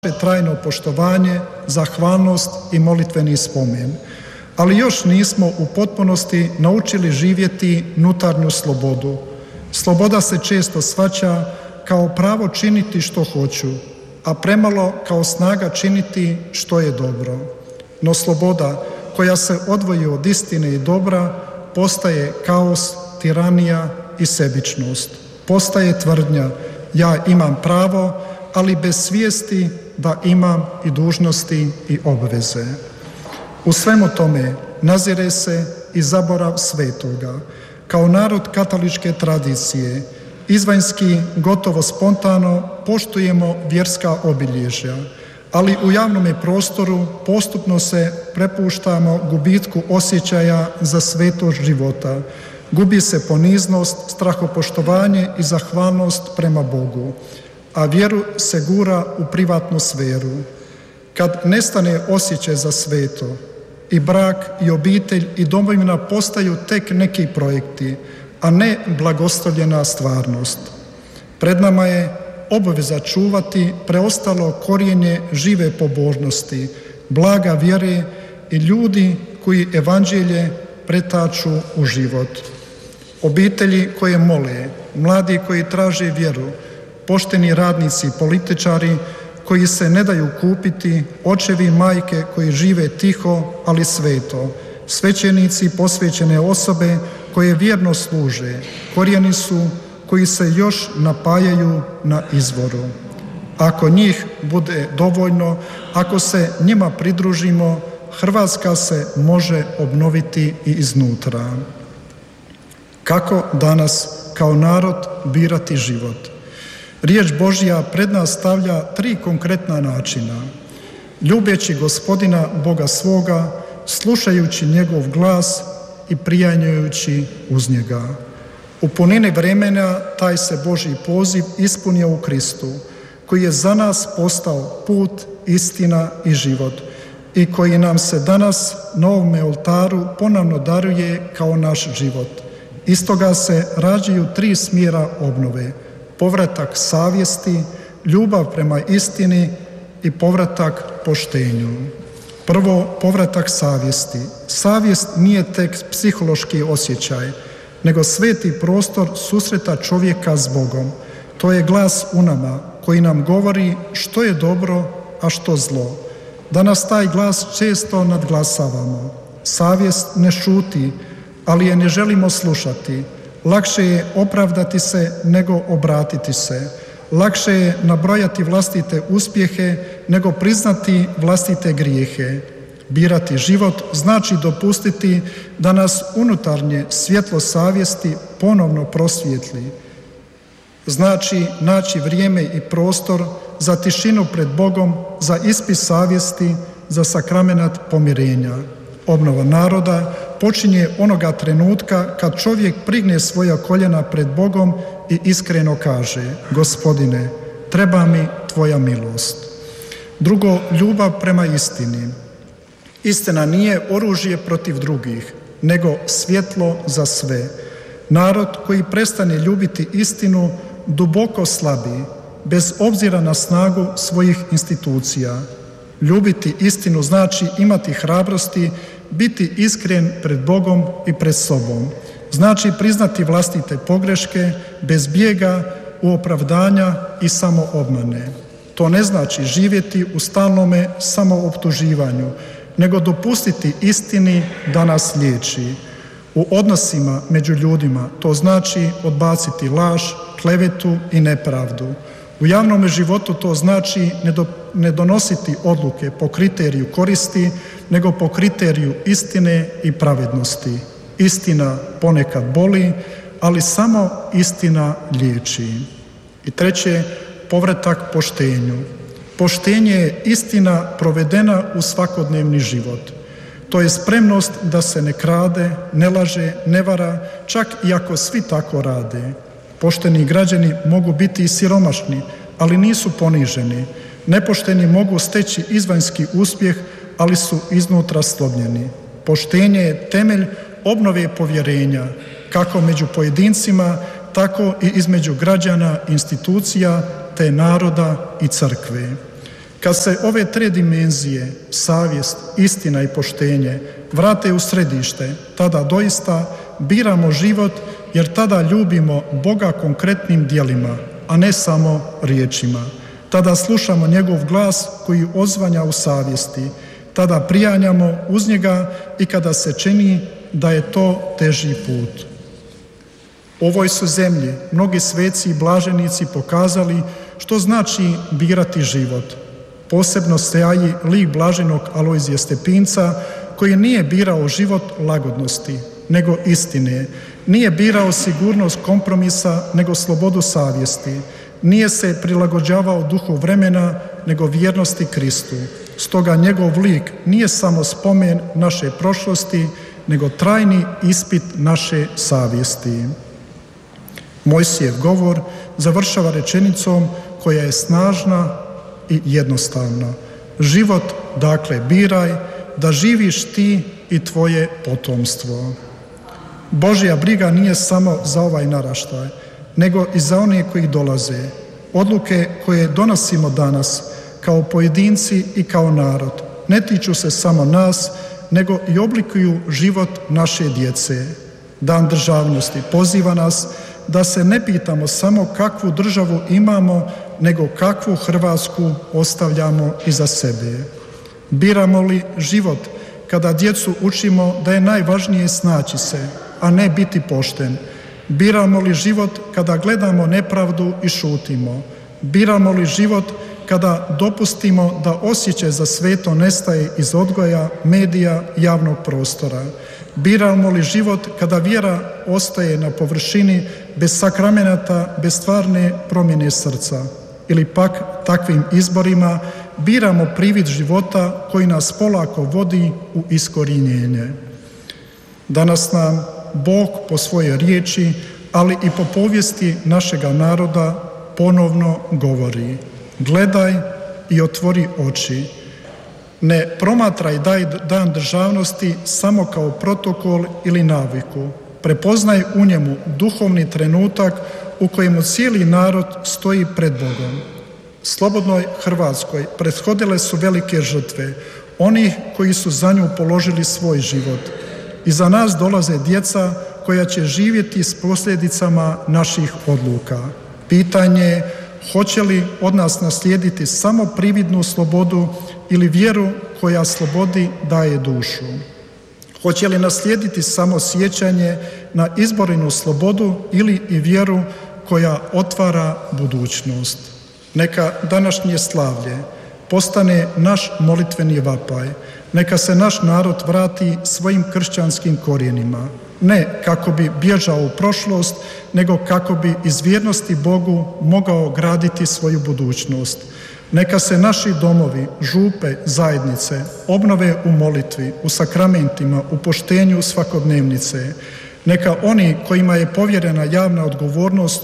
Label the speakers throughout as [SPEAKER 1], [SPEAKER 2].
[SPEAKER 1] trajno poštovanje, zahvalnost i molitveni spomen. Ali još nismo u potpunosti naučili živjeti unutarnju slobodu. Sloboda se često shvaća kao pravo činiti što hoću, a premalo kao snaga činiti što je dobro. No sloboda koja se odvoji od istine i dobra postaje kaos, tiranija i sebičnost. Postaje tvrdnja ja imam pravo, ali bez svijesti da imam i dužnosti i obveze. U svemu tome nazire se i zaborav svetoga. Kao narod katoličke tradicije, izvanjski gotovo spontano poštujemo vjerska obilježja, ali u javnom prostoru postupno se prepuštamo gubitku osjećaja za svetost života. Gubi se poniznost, strahopoštovanje i zahvalnost prema Bogu, a vjeru se gura u privatnu sferu. Kad nestane osjećaj za sveto, i brak, i obitelj, i domovina postaju tek neki projekti, a ne blagoslovljena stvarnost. Pred nama je obaveza čuvati preostalo korijenje žive pobožnosti, blaga vjere i ljudi koji evanđelje pretaču u život. Obitelji koje mole, mladi koji traže vjeru, pošteni radnici, političari koji se ne daju kupiti, očevi i majke koji žive tiho, ali sveto, svećenici, posvećene osobe koje vjerno služe, korijeni su koji se još napajaju na izvoru. Ako njih bude dovoljno, ako se njima pridružimo, Hrvatska se može obnoviti i iznutra. Kako danas kao narod birati život? Riječ Božja pred nas stavlja 3 konkretna načina. Ljubeći Gospodina Boga svoga, slušajući njegov glas i prijanjujući uz njega. U punini vremena taj se Božji poziv ispunio u Kristu, koji je za nas postao put, istina i život i koji nam se danas na ovome oltaru ponovno daruje kao naš život. Iz toga se rađaju 3 smjera obnove: povratak savjesti, ljubav prema istini i povratak poštenju. Prvo, povratak savjesti. Savjest nije tek psihološki osjećaj, nego sveti prostor susreta čovjeka s Bogom. To je glas u nama koji nam govori što je dobro, a što zlo. Danas taj glas često nadglasavamo. Savjest ne šuti, ali je ne želimo slušati. Lakše je opravdati se nego obratiti se. Lakše je nabrojati vlastite uspjehe nego priznati vlastite grijehe. Birati život znači dopustiti da nas unutarnje svjetlo savjesti ponovno prosvijetli. Znači naći vrijeme i prostor za tišinu pred Bogom, za ispit savjesti, za sakramenat pomirenja. Obnova naroda počinje onoga trenutka kad čovjek prigne svoja koljena pred Bogom i iskreno kaže: Gospodine, treba mi tvoja milost. Drugo, ljubav prema istini. Istina nije oružje protiv drugih, nego svjetlo za sve. Narod koji prestane ljubiti istinu duboko slabi, bez obzira na snagu svojih institucija. Ljubiti istinu znači imati hrabrosti, biti iskren pred Bogom i pred sobom. Znači priznati vlastite pogreške bez bijega u opravdanja i samoobmane. To ne znači živjeti u stalnome samooptuživanju, nego dopustiti istini da nas liječi. U odnosima među ljudima to znači odbaciti laž, klevetu i nepravdu. U javnom životu to znači ne donositi odluke po kriteriju koristi, nego po kriteriju istine i pravednosti. Istina ponekad boli, ali samo istina liječi. I treće, povratak poštenju. Poštenje je istina provedena u svakodnevni život. To je spremnost da se ne krade, ne laže, ne vara, čak i ako svi tako rade. Pošteni građani mogu biti i siromašni, ali nisu poniženi. Nepošteni mogu steći izvanjski uspjeh, ali su iznutra slomljeni. Poštenje je temelj obnove povjerenja, kako među pojedincima, tako i između građana, institucija, te naroda i crkve. Kad se ove tri dimenzije, savjest, istina i poštenje, vrate u središte, tada doista biramo život jer tada ljubimo Boga konkretnim djelima, a ne samo riječima. Tada slušamo njegov glas koji odzvanja u savjesti, tada prijanjamo uz njega i kada se čini da je to teži put. U ovoj su zemlji mnogi sveci i blaženici pokazali što znači birati život. Posebno staji lik blaženog Alojzija Stepinca koji nije birao život lagodnosti, nego istine. Nije birao sigurnost kompromisa, nego slobodu savjesti. Nije se prilagođavao duhu vremena, nego vjernosti Kristu. Stoga njegov lik nije samo spomen naše prošlosti, nego trajni ispit naše savjesti. Mojsijev govor završava rečenicom koja je snažna i jednostavna. Život, dakle, biraj, da živiš ti i tvoje potomstvo. Božja briga nije samo za ovaj naraštaj, nego i za one koji dolaze. Odluke koje donosimo danas kao pojedinci i kao narod ne tiču se samo nas, nego i oblikuju život naše djece. Dan državnosti poziva nas da se ne pitamo samo kakvu državu imamo, nego kakvu Hrvatsku ostavljamo iza sebe. Biramo li život kada djecu učimo da je najvažnije snaći se, a ne biti pošten? Biramo li život kada gledamo nepravdu i šutimo? Biramo li život kada dopustimo da osjećaj za sveto nestaje iz odgoja, medija, javnog prostora? Biramo li život kada vjera ostaje na površini bez sakramenata, bez stvarne promjene srca? Ili pak takvim izborima biramo privid života koji nas polako vodi u iskorjenjenje? Danas nam Bog po svojoj riječi, ali i po povijesti našega naroda ponovno govori: gledaj i otvori oči. Ne promatraj dan državnosti samo kao protokol ili naviku. Prepoznaj u njemu duhovni trenutak u kojemu cijeli narod stoji pred Bogom. Slobodnoj Hrvatskoj prethodile su velike žrtve, onih koji su za nju položili svoj život. Iza nas dolaze djeca koja će živjeti s posljedicama naših odluka. Pitanje je hoće li od nas naslijediti samo prividnu slobodu ili vjeru koja slobodi daje dušu? Hoće li naslijediti samo sjećanje na izborenu slobodu ili i vjeru koja otvara budućnost? Neka današnje slavlje postane naš molitveni vapaj. Neka se naš narod vrati svojim kršćanskim korijenima. Ne kako bi bježao u prošlost, nego kako bi iz vjernosti Bogu mogao graditi svoju budućnost. Neka se naši domovi, župe, zajednice obnove u molitvi, u sakramentima, u poštenju svakodnevnice. Neka oni kojima je povjerena javna odgovornost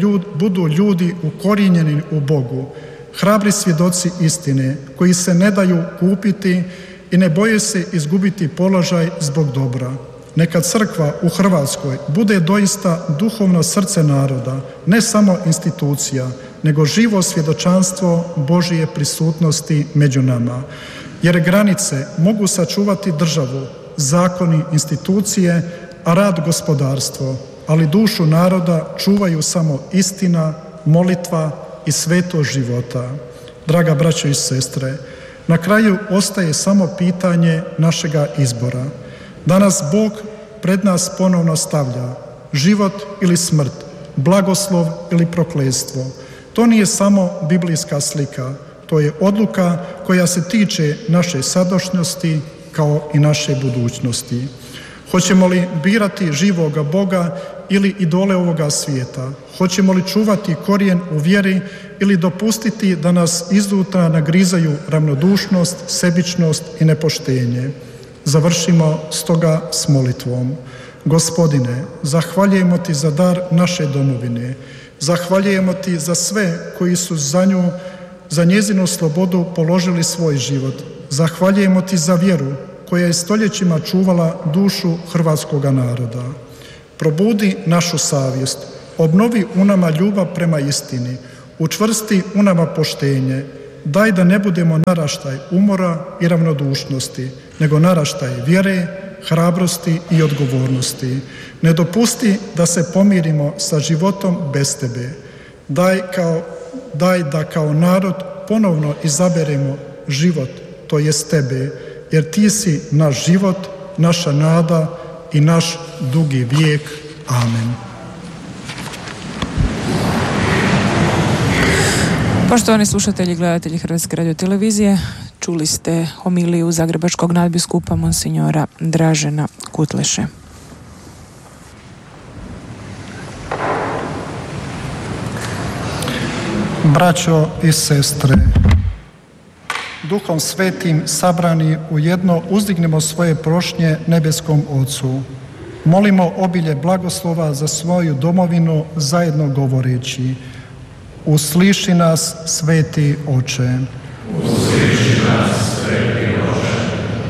[SPEAKER 1] budu ljudi ukorijenjeni u Bogu, hrabri svjedoci istine koji se ne daju kupiti i ne boje se izgubiti položaj zbog dobra. Neka crkva u Hrvatskoj bude doista duhovno srce naroda, ne samo institucija, nego živo svjedočanstvo Božje prisutnosti među nama. Jer granice mogu sačuvati državu, zakoni, institucije, a rad gospodarstvo, ali dušu naroda čuvaju samo istina, molitva i sveto života. Draga braćo i sestre, na kraju ostaje samo pitanje našega izbora. Danas Bog pred nas ponovno stavlja život ili smrt, blagoslov ili prokletstvo. To nije samo biblijska slika, to je odluka koja se tiče naše sadašnjosti kao i naše budućnosti. Hoćemo li birati živoga Boga ili idole ovoga svijeta? Hoćemo li čuvati korijen u vjeri ili dopustiti da nas iznutra nagrizaju ravnodušnost, sebičnost i nepoštenje? Završimo stoga s molitvom. Gospodine, zahvaljujemo Ti za dar naše domovine. Zahvaljujemo Ti za sve koji su za nju, za njezinu slobodu položili svoj život. Zahvaljujemo Ti za vjeru koja je stoljećima čuvala dušu hrvatskoga naroda. Probudi našu savjest, obnovi u nama ljubav prema istini, učvrsti u nama poštenje, daj da ne budemo naraštaj umora i ravnodušnosti, nego naraštaj vjere, hrabrosti i odgovornosti. Ne dopusti da se pomirimo sa životom bez tebe. Daj da kao narod ponovno izaberemo život, to jest tebe, jer ti si naš život, naša nada i naš dugi vijek. Amen.
[SPEAKER 2] Poštovani slušatelji i gledatelji Hrvatske radiotelevizije, čuli ste homiliju zagrebačkog nadbiskupa monsinjora Dražena Kutleše.
[SPEAKER 1] Braćo i sestre, Duhom Svetim sabrani u jedno uzdignemo svoje prošnje nebeskom Ocu. Molimo obilje blagoslova za svoju domovinu zajedno govoreći: usliši nas, Sveti Oče.
[SPEAKER 3] Usliši nas, Sveti Oče.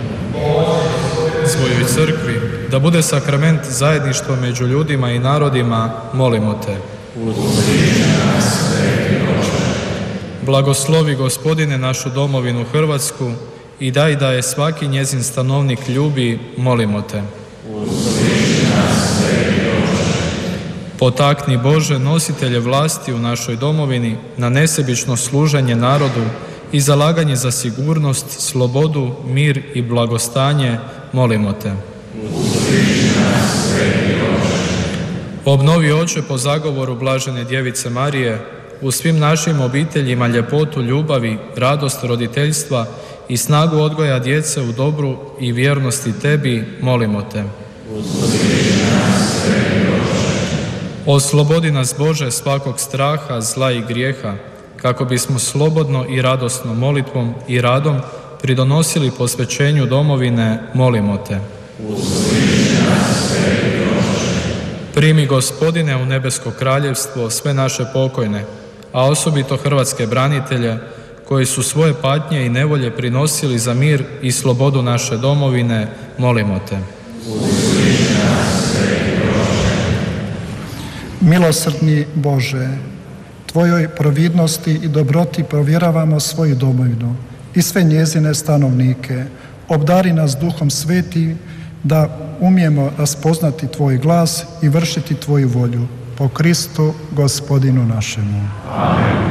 [SPEAKER 3] Svojoj crkvi, da bude sakrament zajedništva među ljudima i narodima, molimo te. Usliši nas, Sveti Oče. Blagoslovi, Gospodine, našu domovinu Hrvatsku i daj da je svaki njezin stanovnik ljubi, molimo te. Usliši nas, Sveti Oče. Potakni, Bože, nositelje vlasti u našoj domovini na nesebično služenje narodu i zalaganje za sigurnost, slobodu, mir i blagostanje, molimo te. Usliši nas, Sveti Oče. Obnovi, Oče, po zagovoru Blažene Djevice Marije, u svim našim obiteljima ljepotu ljubavi, radost roditeljstva i snagu odgoja djece u dobru i vjernosti tebi, molimo te. Usliši nas, Sveti Oče. Oslobodi nas, Bože, svakog straha, zla i grijeha, kako bismo slobodno i radosno molitvom i radom pridonosili posvećenju domovine, molimo te. Usliši nas, Sveti Oče. Primi, Gospodine, u nebesko kraljevstvo sve naše pokojne, a osobito hrvatske branitelje koji su svoje patnje i nevolje prinosili za mir i slobodu naše domovine, molimo te. Usliši nas, Sveti Oče.
[SPEAKER 1] Milosrdni Bože, Tvojoj providnosti i dobroti provjeravamo svoju domovinu i sve njezine stanovnike. Obdari nas Duhom Svetim da umijemo raspoznati Tvoj glas i vršiti Tvoju volju. Po Kristu, Gospodinu našemu. Amen.